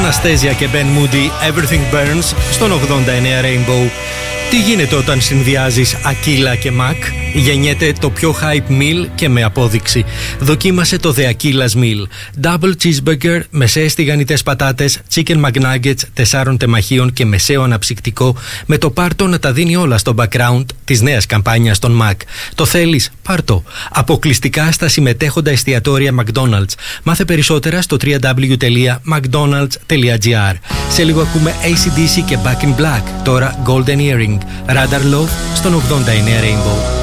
Anastasia και Ben Moody, Everything Burns, στον 89 Rainbow. Τι γίνεται όταν συνδυάζεις Aquila και Mac? Γεννιέται το πιο hype meal και με απόδειξη. Δοκίμασε το The Aquila's Meal. Double cheeseburger, μεσαίες τηγανιτές πατάτες, chicken McNuggets 4 τεμαχίων και μεσαίο αναψυκτικό, με το πάρτο να τα δίνει όλα στο background της νέας καμπάνιας των Mac. Το θέλεις? Πάρτο. Αποκλειστικά στα συμμετέχοντα εστιατόρια McDonald's. Μάθε περισσότερα στο www.mcdonalds.gr. Σε λίγο ακούμε AC/DC και Back in Black. Τώρα Golden Earring. Radar Love στον 89 Rainbow.